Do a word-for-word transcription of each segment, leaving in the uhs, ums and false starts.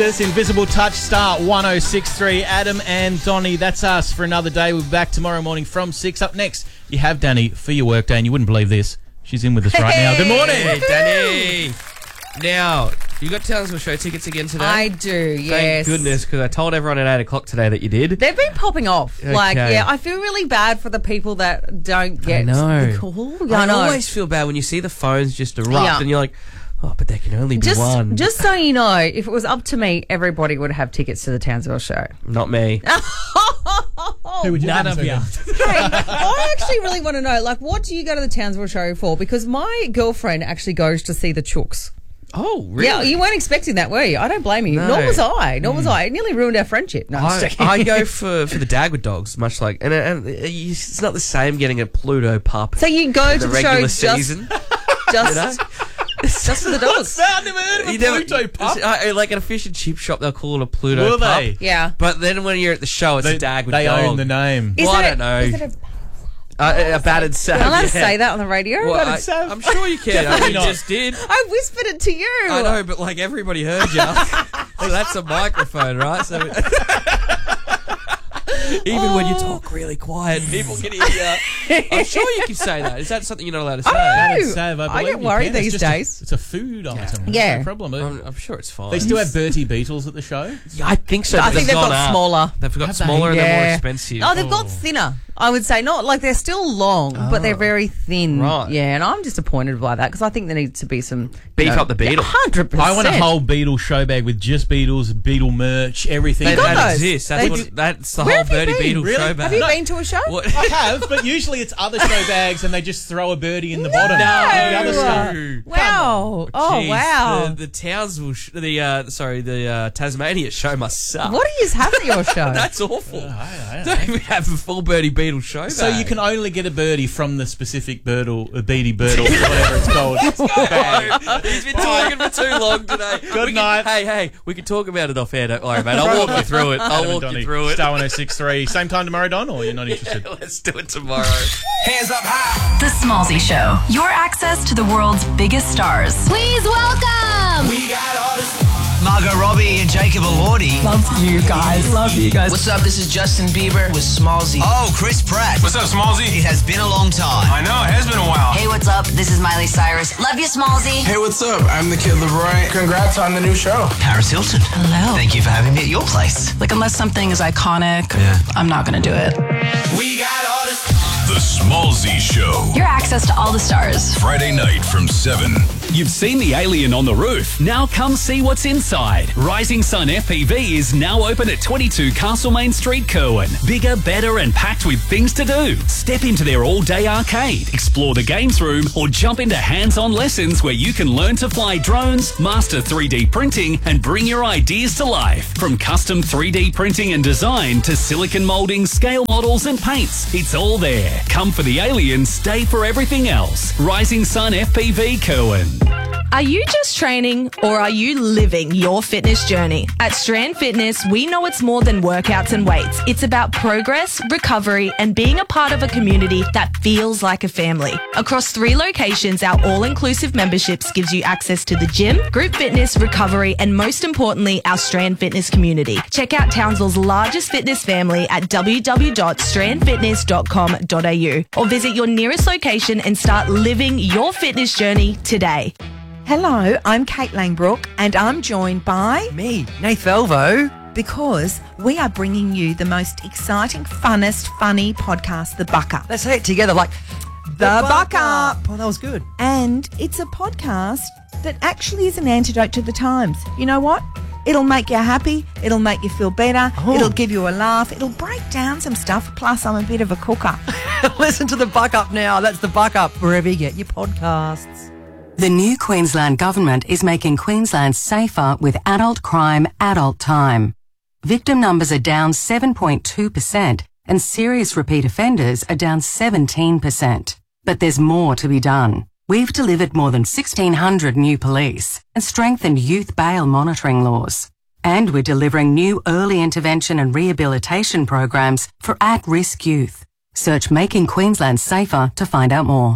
Invisible Touch, star one oh six point three. Adam and Donnie, that's us for another day. We'll be back tomorrow morning from six. Up next, you have Danny for your work day, and you wouldn't believe this. She's in with us right now. Good morning. Hey, Danny. Now, you got Townsville show tickets again today? I do, yes. Thank goodness, because I told everyone at eight o'clock today that you did. They've been popping off. Okay. Like, yeah, I feel really bad for the people that don't get I know. the call. Yeah, I, I know. always feel bad when you see the phones just erupt Yeah. and you're like, oh, but there can only be Just, one. just so you know, if it was up to me, everybody would have tickets to the Townsville show. Not me. Who would you None of you. Hey, I actually really want to know, like, what do you go to the Townsville show for? Because my girlfriend actually goes to see the Chooks. Oh, really? Yeah, you weren't expecting that, were you? I don't blame you. No. Nor was I. Nor was I. It nearly ruined our friendship. No, I'm I, just joking. I go for, for the Dagwood dogs, much like, and, and it's not the same getting a Pluto pup. So you go in to the the show regular just, season, just, you know? just for the dogs. I've never heard of a You never- Pluto pup. uh, like at a fish and chip shop, they'll call it a Pluto Will pup. they? Yeah. But then when you're at the show, it's They, a Dagwood they dog. own the name. Is Well, I it a- don't know. Is it a Uh, a battered sav. Am I allowed to yeah. say that on the radio? Well, I, sav. I'm sure you can. I Definitely mean, you not. just did. I whispered it to you. I know, but like everybody heard you. So that's a microphone, right? So even when you talk really quiet, people can hear you. I'm sure you can say that. Is that something you're not allowed to say? I Battered know. sav, I, I believe get you worried can. It's these just a- days. it's a food item. Yeah. No problem. I'm, I'm sure it's fine. They still have Bertie Beetles at the show. Yeah, I think so. I but think they've they've got gone up. smaller. They've got Have they? smaller and they're more Yeah. expensive. Oh, they've got thinner. I would say not like they're still long, but they're very thin. Right. Yeah, and I'm disappointed by that because I think there needs to be some Beef you know, up the Beetle. Hundred percent. I want a whole Beetle show bag with just Beetles, Beetle merch, everything. They, got that those. exists. That's, They what, do- that's the Where whole have you Birdie been? Beetle Really? show Have bag. Have you No. been to a show? What? I have, but usually it's other show bags and they just throw a birdie in the bottom. The other stuff. No. Wow. Oh, Jeez, wow. The, the Townsville, sh- the uh, sorry, the uh, Tasmania show must suck. What do you have at your show? That's awful. I don't Don't even have a full Birdie Beetle show So bag. you can only get a birdie from the specific birdle, a beady birdle, whatever it's called. bag. He's been talking for too long today. Good We can- night. Hey, hey, we can talk about it off air. Don't worry, mate. I'll walk you through it. I'll Adam and walk Donnie, you through it. Star one oh six point three. Same time tomorrow, Don, or you're not interested? Let's do it tomorrow. Hands up high. The Smallsy Show. Your access to the world's biggest stars. Please welcome. We got all this. Margot Robbie and Jacob Elordi. Love you guys. Love you guys. What's up? This is Justin Bieber with Smallsy. Oh, Chris Pratt. What's up, Smallsy? It has been a long time. I know, it has been a while. Hey, what's up? This is Miley Cyrus. Love you, Smallsy. Hey, what's up? I'm the Kid Leroy. Congrats on the new show. Paris Hilton. Hello. Thank you for having me at your place. Like, unless something is iconic, Yeah. I'm not going to do it. We got all this. The Smallsy Show. Your access to all the stars. Friday night from seven. You've seen the alien on the roof. Now come see what's inside. Rising Sun F P V is now open at twenty-two Castlemaine Street, Kerwin. Bigger, better and packed with things to do. Step into their all-day arcade, explore the games room or jump into hands-on lessons where you can learn to fly drones, master three D printing and bring your ideas to life. From custom three D printing and design to silicon molding, scale models and paints. It's all there. Come for the alien, stay for everything else. Rising Sun F P V, Kerwin. Are you just training or are you living your fitness journey? At Strand Fitness, we know it's more than workouts and weights. It's about progress, recovery, and being a part of a community that feels like a family. Across three locations, our all-inclusive memberships gives you access to the gym, group fitness, recovery, and most importantly, our Strand Fitness community. Check out Townsville's largest fitness family at w w w dot strand fitness dot com dot a u or visit your nearest location and start living your fitness journey today. Hello, I'm Kate Langbrook and I'm joined by... Me, Nath Elvo. Because we are bringing you the most exciting, funnest, funny podcast, The Buck Up. Let's say it together like... The Buck Up. Oh, that was good. And it's a podcast that actually is an antidote to the times. You know what? It'll make you happy. It'll make you feel better. Oh. It'll give you a laugh. It'll break down some stuff. Plus, I'm a bit of a cooker. Listen to The Buck Up now. That's The Buck Up, wherever you get your podcasts. The new Queensland Government is making Queensland safer with adult crime, adult time. Victim numbers are down seven point two percent and serious repeat offenders are down seventeen percent. But there's more to be done. We've delivered more than sixteen hundred new police and strengthened youth bail monitoring laws. And we're delivering new early intervention and rehabilitation programs for at-risk youth. Search Making Queensland Safer to find out more.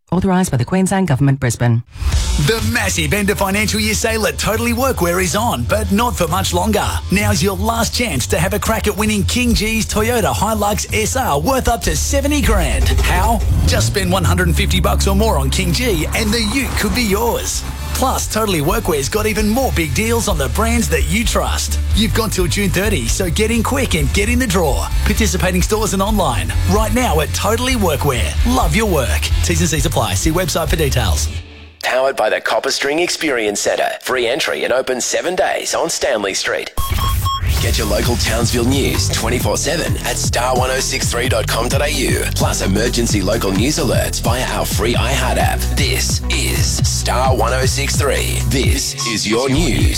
Authorised by the Queensland Government, Brisbane. The massive end of financial year sale at Totally Workwear is on, but not for much longer. Now's your last chance to have a crack at winning King G's Toyota Hilux S R worth up to seventy grand. How? Just spend one hundred fifty bucks or more on King G and the ute could be yours. Plus, Totally Workwear's got even more big deals on the brands that you trust. You've got till June thirtieth, so get in quick and get in the draw. Participating stores and online. Right now at Totally Workwear. Love your work. T's and C's apply. See website for details. Powered by the Copper String Experience Centre. Free entry and open seven days on Stanley Street. Get your local Townsville news twenty-four seven at star ten sixty-three dot com dot a u. Plus emergency local news alerts via our free iHeart app. This is Star ten sixty-three. This is your news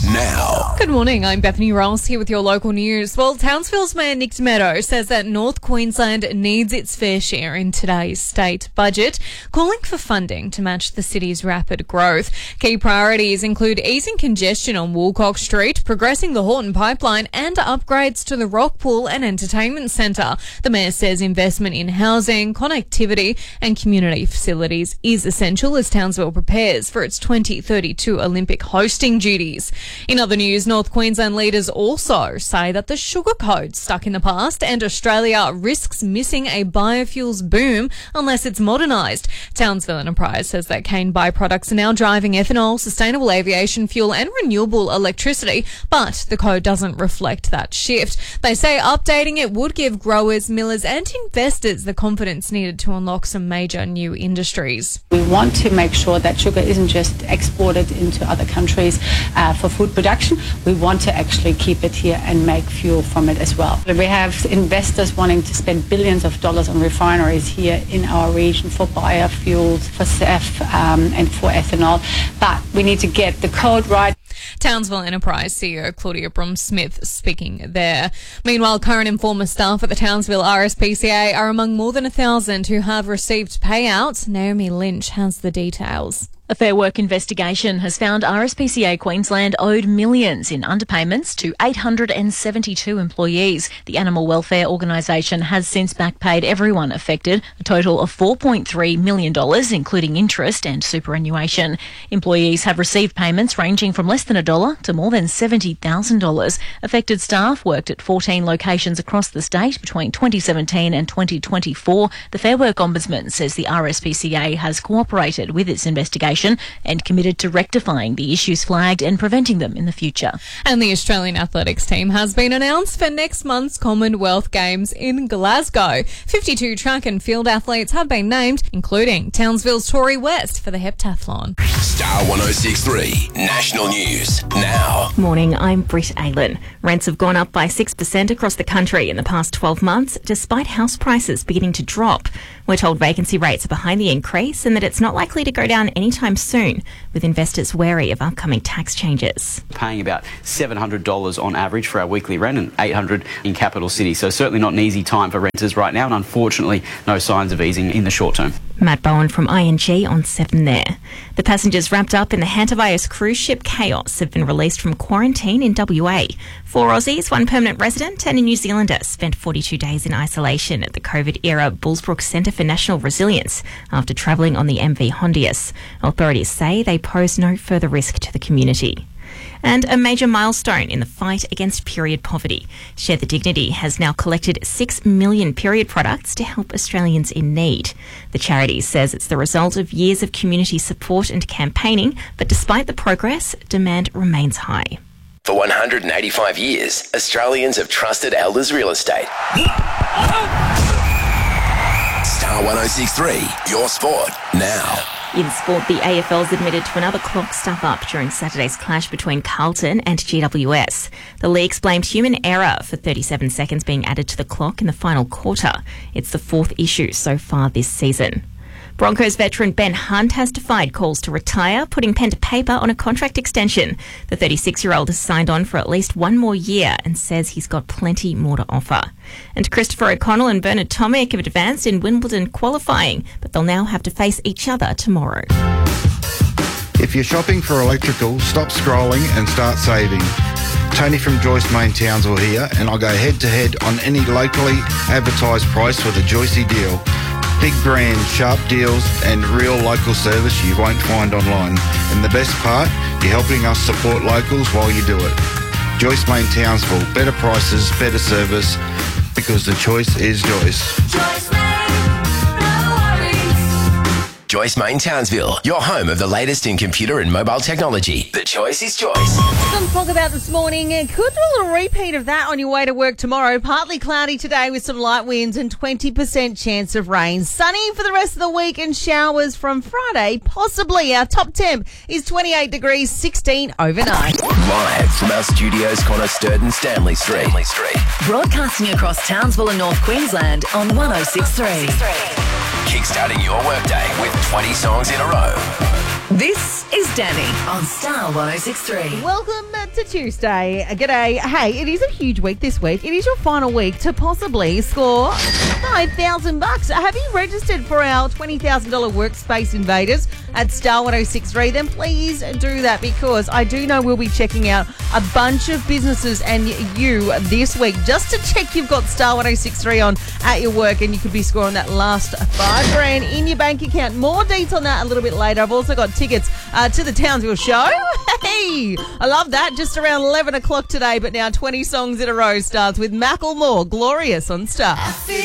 now. Good morning, I'm Bethany Ross here with your local news. Well, Townsville's Mayor Nick Meadow says that North Queensland needs its fair share in today's state budget, calling for funding to match the city's rapid growth. Key priorities include easing congestion on Woolcock Street, progressing the Horton Pipeline, and upgrades to the Rockpool and Entertainment Centre. The Mayor says investment in housing, connectivity and community facilities is essential as Townsville prepares for its twenty thirty-two Olympic hosting duties. In other news, North Queensland leaders also say that the sugar code's stuck in the past and Australia risks missing a biofuels boom unless it's modernised. Townsville Enterprise says that cane byproducts are now driving ethanol, sustainable aviation fuel and renewable electricity, but the code doesn't reflect that shift. They say updating it would give growers, millers and investors the confidence needed to unlock some major new industries. We want to make sure that sugar isn't just exported into other countries uh, for food production. We want to actually keep it here and make fuel from it as well. We have investors wanting to spend billions of dollars on refineries here in our region for biofuels, for S A F um, and for ethanol, but we need to get the code right. Townsville Enterprise C E O Claudia Brum-Smith speaking there. Meanwhile, current and former staff at the Townsville R S P C A are among more than a thousand who have received payouts. Naomi Lynch has the details. A Fair Work investigation has found R S P C A Queensland owed millions in underpayments to eight hundred seventy-two employees. The animal welfare organisation has since backpaid everyone affected, a total of four point three million dollars, including interest and superannuation. Employees have received payments ranging from less than a dollar to more than seventy thousand dollars. Affected staff worked at fourteen locations across the state between twenty seventeen and twenty twenty-four. The Fair Work Ombudsman says the R S P C A has cooperated with its investigation and committed to rectifying the issues flagged and preventing them in the future. And the Australian athletics team has been announced for next month's Commonwealth Games in Glasgow. fifty-two track and field athletes have been named, including Townsville's Tori West for the heptathlon. Star ten sixty-three National News now. Morning, I'm Britt Aylen. Rents have gone up by six percent across the country in the past twelve months, despite house prices beginning to drop. We're told vacancy rates are behind the increase and that it's not likely to go down anytime soon, with investors wary of upcoming tax changes. Paying about seven hundred dollars on average for our weekly rent and eight hundred dollars in capital city. So certainly not an easy time for renters right now, and unfortunately no signs of easing in the short term. Matt Bowen from I N G on seven there. The passengers wrapped up in the Hantavias cruise ship Chaos have been released from quarantine in W A. Four Aussies, one permanent resident and a New Zealander spent forty-two days in isolation at the COVID-era Bullsbrook Centre for National Resilience after travelling on the M V Hondius. Authorities say they pose no further risk to the community. And a major milestone in the fight against period poverty. Share the Dignity has now collected six million period products to help Australians in need. The charity says it's the result of years of community support and campaigning, but despite the progress, demand remains high. For one hundred eighty-five years, Australians have trusted Elders Real Estate. Star ten sixty-three, your sport now. In sport, the A F L's admitted to another clock stuff-up during Saturday's clash between Carlton and G W S. The leagues blamed human error for thirty-seven seconds being added to the clock in the final quarter. It's the fourth issue so far this season. Broncos veteran Ben Hunt has defied calls to retire, putting pen to paper on a contract extension. The thirty-six-year-old has signed on for at least one more year and says he's got plenty more to offer. And Christopher O'Connell and Bernard Tomic have advanced in Wimbledon qualifying, but they'll now have to face each other tomorrow. If you're shopping for electrical, stop scrolling and start saving. Tony from Joyce Main Townsville here, and I'll go head-to-head on any locally advertised price with a Joycey deal. Big brands, sharp deals and real local service you won't find online. And the best part, you're helping us support locals while you do it. Joyce Main Townsville, better prices, better service, because the choice is Joyce. Joyce Main, no worries. Joyce Main Townsville, your home of the latest in computer and mobile technology. The choice is Joyce. Some talk about this morning. It could do a repeat of that on your way to work tomorrow. Partly cloudy today with some light winds and twenty percent chance of rain. Sunny for the rest of the week and showers from Friday, possibly. Our top temp is twenty-eight degrees, sixteen overnight. Live from our studios corner Sturton Stanley Street. Stanley Street. Broadcasting across Townsville and North Queensland on one oh six point three. Kickstarting your workday with twenty songs in a row. This is Danny on Star one oh six point three. Welcome to Tuesday. G'day. Hey, it is a huge week this week. It is your final week to possibly score five thousand bucks. Have you registered for our twenty thousand dollars Workspace Invaders at Star one oh six point three? Then please do that, because I do know we'll be checking out a bunch of businesses and you this week just to check you've got Star one oh six point three on at your work, and you could be scoring that last five grand in your bank account. More deets on that a little bit later. I've also got tickets uh, to the Townsville show. Hey, I love that. Just around eleven o'clock today, but now twenty songs in a row starts with Macklemore, Glorious on Star.